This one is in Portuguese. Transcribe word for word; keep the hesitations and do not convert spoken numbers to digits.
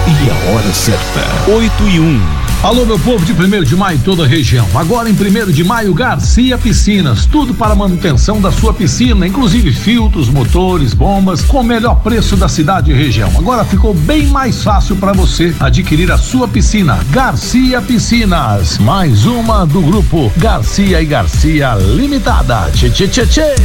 e a hora certa. oito e um. Alô, meu povo de primeiro de maio e toda a região. Agora em primeiro de maio, Garcia Piscinas. Tudo para a manutenção da sua piscina, inclusive filtros, motores, bombas, com o melhor preço da cidade e região. Agora ficou bem mais fácil para você adquirir a sua piscina. Garcia Piscinas. Mais uma do grupo Garcia e Garcia Limitada. Tchê, tchê, tchê, tchê.